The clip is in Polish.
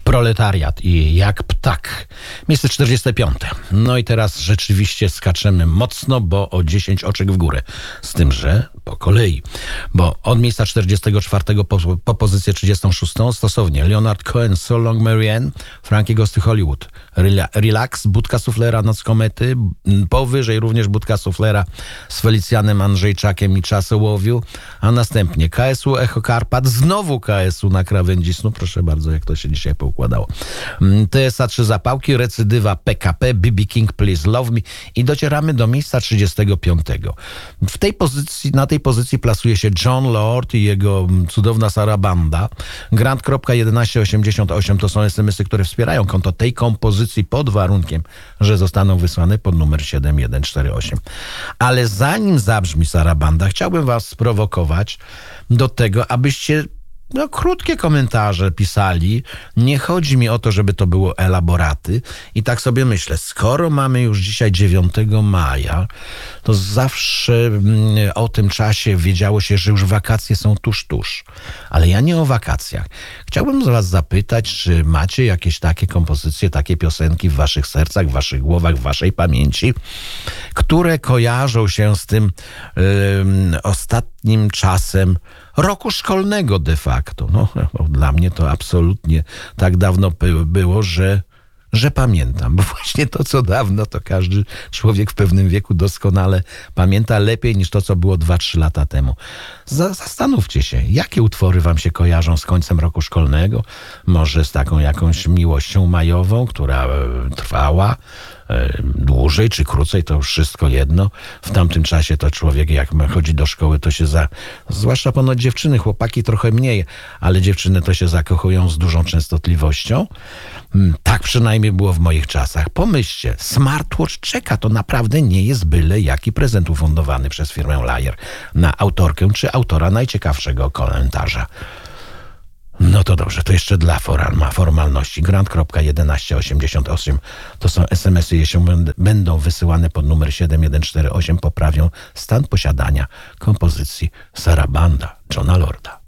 Proletariat i jak ptak. Miejsce 45. No i teraz rzeczywiście skaczemy mocno, bo o 10 oczek w górę. Z tym, że po kolei. Bo od miejsca 44 po pozycję 36 stosownie Leonard Cohen, So Long Marianne, Frankie Goes to Hollywood, Relax, Budka Suflera, Noc komety, powyżej również Budka Suflera z Felicjanem Andrzejczakiem i Czasołowiu, a następnie KSU Echo Karpat, znowu KSU na krawędzi snu, proszę bardzo, jak to się dzisiaj poukładało. TSA 3 zapałki, recydywa PKP, BB King Please Love Me i docieramy do miejsca 35. W tej pozycji, na tej pozycji plasuje się John Lord i jego cudowna Sarabanda. Grant.1188 to są SMS-y, które wspierają konto tej kompozycji pod warunkiem, że zostaną wysłane pod numer 7148. Ale zanim zabrzmi Sarabanda, chciałbym was sprowokować do tego, abyście krótkie komentarze pisali. Nie chodzi mi o to, żeby to było elaboraty. I tak sobie myślę, skoro mamy już dzisiaj 9 maja, to zawsze o tym czasie wiedziało się, że już wakacje są tuż. Ale ja nie o wakacjach. Chciałbym was zapytać, czy macie jakieś takie kompozycje, takie piosenki w waszych sercach, w waszych głowach, w waszej pamięci, które kojarzą się z tym ostatnim czasem roku szkolnego de facto. Dla mnie to absolutnie tak dawno było, że pamiętam. Bo właśnie to, co dawno, to każdy człowiek w pewnym wieku doskonale pamięta lepiej niż to, co było 2-3 lata temu. Zastanówcie się, jakie utwory wam się kojarzą z końcem roku szkolnego? Może z taką jakąś miłością majową, która trwała dłużej czy krócej, to już wszystko jedno. W tamtym czasie to człowiek, jak chodzi do szkoły, to się zwłaszcza ponoć dziewczyny, chłopaki trochę mniej, ale dziewczyny to się zakochują z dużą częstotliwością. Tak przynajmniej było w moich czasach. Pomyślcie, smartwatch czeka, to naprawdę nie jest byle jaki prezent ufundowany przez firmę Lajer na autorkę czy autora najciekawszego komentarza. No to dobrze, to jeszcze dla formalności. Grant.1188 to są SMS-y, jeśli będą wysyłane pod numer 7148, poprawią stan posiadania kompozycji Sarabanda Johna Lorda.